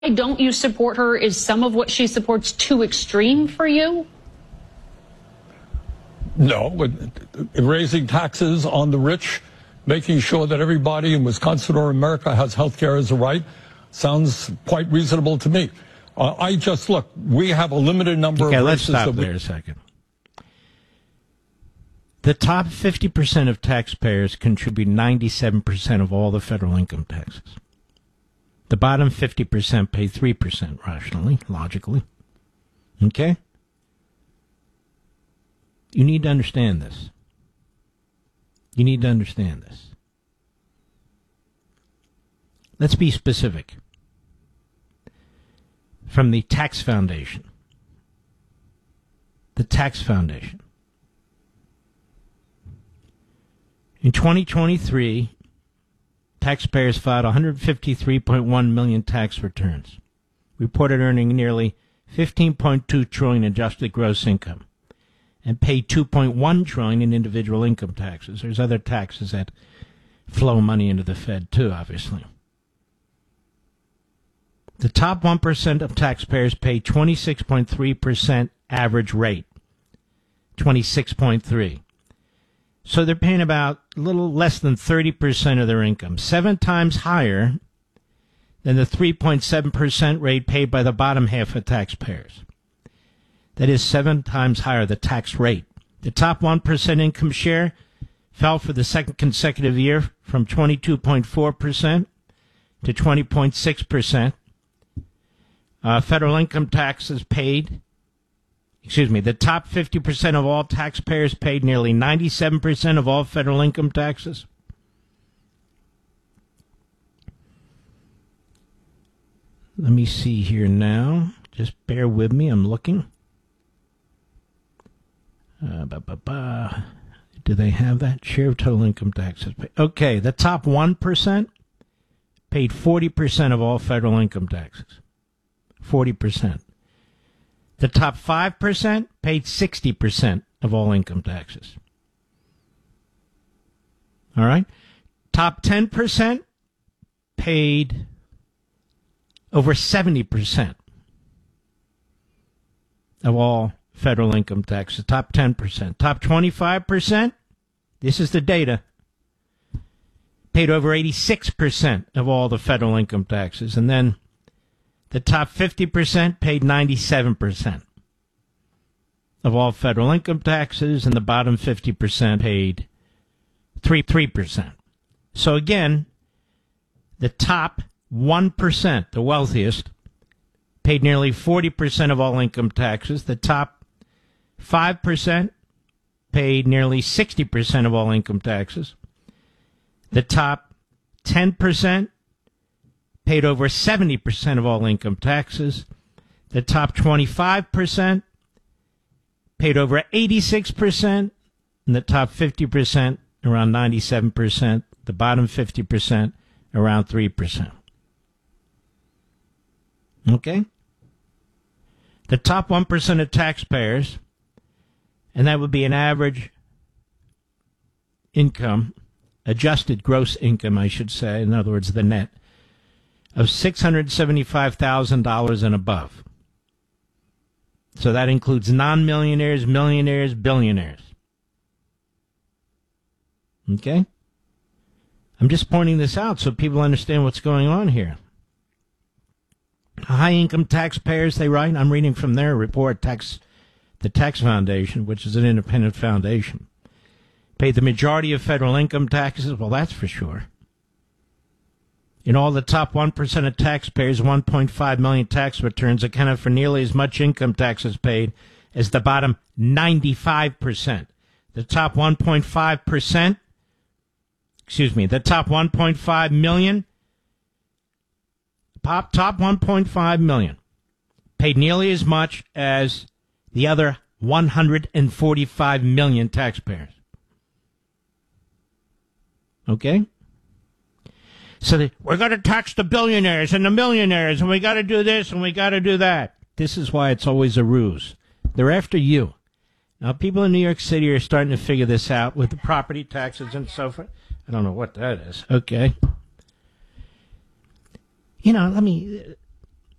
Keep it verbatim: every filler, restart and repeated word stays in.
don't you support her? Is some of what she supports too extreme for you? No. Raising taxes on the rich, making sure that everybody in Wisconsin or America has health care as a right, sounds quite reasonable to me. Uh, I just, look, we have a limited number okay, of races. Okay, let's stop that we, there a second. The top fifty percent of taxpayers contribute ninety-seven percent of all the federal income taxes. The bottom fifty percent pay three percent rationally, logically. Okay? You need to understand this. You need to understand this. Let's be specific. From the Tax Foundation. The Tax Foundation. In twenty twenty-three, taxpayers filed one hundred fifty-three point one million tax returns, reported earning nearly fifteen point two trillion dollars adjusted gross income, and paid two point one trillion dollars in individual income taxes. There's other taxes that flow money into the Fed, too, obviously. The top one percent of taxpayers pay twenty-six point three percent average rate. twenty-six point three. So they're paying about a little less than thirty percent of their income, seven times higher than the three point seven percent rate paid by the bottom half of taxpayers. That is seven times higher, the tax rate. The top one percent income share fell for the second consecutive year from twenty-two point four percent to twenty point six percent. Uh, federal income taxes paid, excuse me, the top fifty percent of all taxpayers paid nearly ninety-seven percent of all federal income taxes. Let me see here now. Just bear with me. I'm looking. Uh, ba, ba, ba. Do they have that? Share of total income taxes paid. Okay, the top one percent paid forty percent of all federal income taxes. forty percent. The top five percent paid sixty percent of all income taxes. All right? Top ten percent paid over seventy percent of all federal income taxes. Top ten percent. Top twenty-five percent, this is the data, paid over eighty-six percent of all the federal income taxes. And then the top fifty percent paid ninety-seven percent of all federal income taxes, and the bottom fifty percent paid three percent. So again, the top one percent, the wealthiest, paid nearly forty percent of all income taxes. The top five percent paid nearly sixty percent of all income taxes. The top ten percent paid over seventy percent of all income taxes. The top twenty-five percent paid over eighty-six percent. And the top fifty percent, around ninety-seven percent. The bottom fifty percent, around three percent. Okay? The top one percent of taxpayers, and that would be an average income, adjusted gross income, I should say, in other words, the net, of six hundred seventy-five thousand dollars and above. So that includes non-millionaires, millionaires, billionaires. Okay? I'm just pointing this out so people understand what's going on here. High-income taxpayers, they write, I'm reading from their report, tax, the Tax Foundation, which is an independent foundation, pay the majority of federal income taxes. Well, that's for sure. In all, the top one percent of taxpayers, one point five million tax returns accounted for nearly as much income taxes paid as the bottom ninety-five percent. The top one point five percent, excuse me, the top one point five million, top, top one point five million paid nearly as much as the other one hundred forty-five million taxpayers. Okay? So that we're going to tax the billionaires and the millionaires, and we got to do this and we got to do that. This is why it's always a ruse. They're after you. Now, people in New York City are starting to figure this out with the property taxes and so forth. I don't know what that is. Okay. You know, let me,